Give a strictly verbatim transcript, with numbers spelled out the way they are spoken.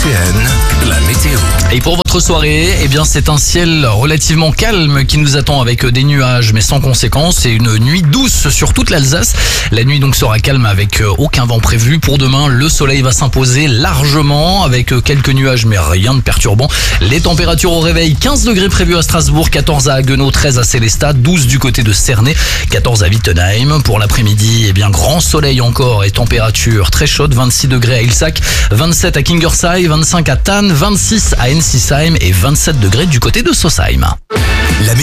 C N, la météo. Et pour votre soirée, eh bien c'est un ciel relativement calme qui nous attend avec des nuages mais sans conséquences et une nuit douce sur toute l'Alsace. La nuit donc sera calme avec aucun vent prévu. Pour demain, le soleil va s'imposer largement avec quelques nuages mais rien de perturbant. Les températures au réveil, quinze degrés prévus à Strasbourg, quatorze à Haguenau, treize à Sélestat, douze du côté de Cernay, quatorze à Wittenheim. Pour l'après-midi, eh bien grand soleil encore et température très chaude, vingt-six degrés à Ilsac, vingt-sept à Kingersheim, vingt-cinq à Thann, vingt-six à Ensisheim et vingt-sept degrés du côté de Sausheim. La